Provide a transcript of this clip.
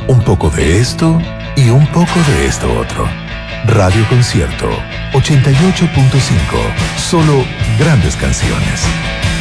Un poco de esto y un poco de esto otro. Radio Concierto 88.5. Solo grandes canciones.